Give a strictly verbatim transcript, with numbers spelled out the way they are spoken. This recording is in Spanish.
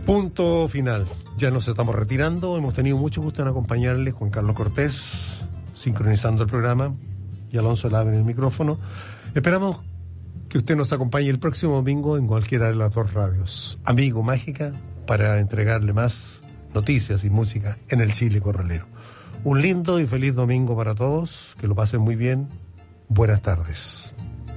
Punto final. Ya nos estamos retirando. Hemos tenido mucho gusto en acompañarles. Juan Carlos Cortés, sincronizando el programa, y Alonso Lave en el micrófono. Esperamos que usted nos acompañe el próximo domingo en cualquiera de las dos radios. Amigo Mágica, para entregarle más noticias y música en el Chile Corralero. Un lindo y feliz domingo para todos. Que lo pasen muy bien. Buenas tardes.